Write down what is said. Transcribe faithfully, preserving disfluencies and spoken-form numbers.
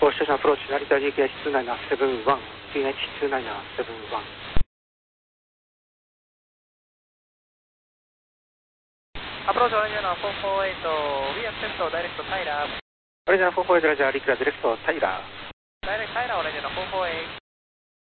フォーステーションアプローチ、成田 ジーケーエイチツーナインセブンワン、ジーエイチツーナインセブンワン。 アプローチオレンジのフォーフォーエイト、We accept direct Tyler。 オレンジのフォーフォーエイト、ラジャー、リクラ、ディレクト、タイラー。 ダイレクトタイラーオレンジのフォーフォーエイト。